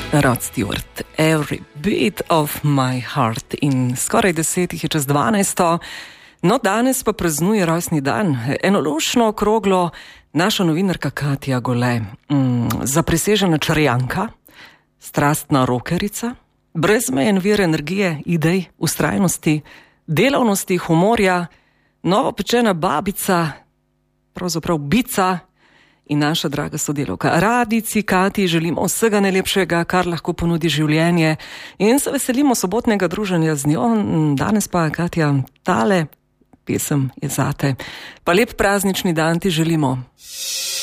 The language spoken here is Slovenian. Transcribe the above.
Rod Stewart, Every Beat of My Heart, in skoraj 10 je čez 12. No, danes pa praznuje rojstni dan, enološno okroglo, naša novinarka Katja Gole, zaprisežena črjanka, strastna rokerica, brezmejen vir energije, idej, vztrajnosti, delavnosti, humorja, novopečena babica, pravzaprav bica, in naša draga sodelavka. Radici Katji želimo vsega najlepšega, kar lahko ponudi življenje, in se veselimo sobotnega druženja z njo. Danes pa, Katja, tale pesem je zate. Pa lep praznični dan ti želimo.